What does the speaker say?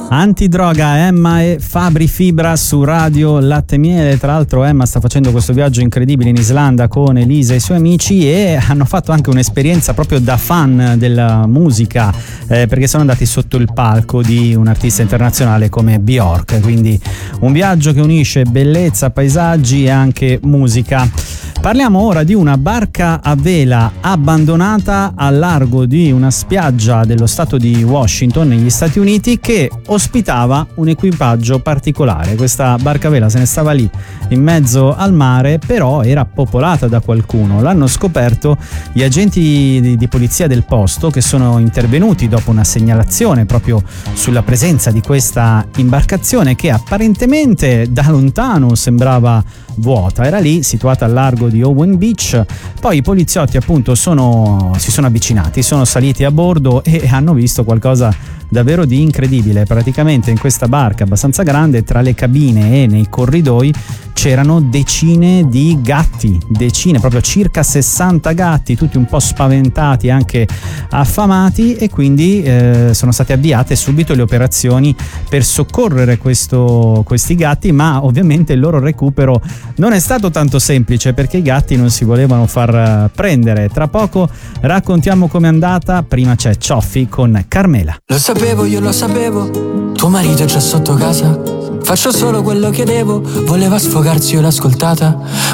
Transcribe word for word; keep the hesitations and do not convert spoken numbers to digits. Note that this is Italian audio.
Antidroga, Emma e Fabri Fibra su Radio Latte Miele. Tra l'altro Emma sta facendo questo viaggio incredibile in Islanda con Elisa e i suoi amici e hanno fatto anche un'esperienza proprio da fan della musica, eh, perché sono andati sotto il palco di un artista internazionale come Bjork, quindi un viaggio che unisce bellezza, paesaggi e anche musica. Parliamo ora di una barca a vela abbandonata al largo di una spiaggia dello stato di Washington negli Stati Uniti che ospitava un equipaggio particolare. Questa barca a vela se ne stava lì in mezzo al mare, però era popolata da qualcuno. L'hanno scoperto gli agenti di, di polizia del posto, che sono intervenuti dopo una segnalazione proprio sulla presenza di questa imbarcazione che apparentemente da lontano sembrava vuota. Era lì situata al largo di Owen Beach. Poi i poliziotti appunto sono, si sono avvicinati, sono saliti a bordo e hanno visto qualcosa davvero di incredibile. Praticamente in questa barca abbastanza grande, tra le cabine e nei corridoi, c'erano decine di gatti, decine, proprio circa sessanta gatti, tutti un po' spaventati, anche affamati, e quindi eh, sono state avviate subito le operazioni per soccorrere questo, questi gatti, ma ovviamente il loro recupero non è stato tanto semplice perché i gatti non si volevano far prendere. Tra poco raccontiamo com'è andata, prima c'è Cioffi con Carmela. Lo sapevo, io lo sapevo, tuo marito è già sotto casa. Faccio solo quello che devo, voleva sfogarsi, io l'ho ascoltata.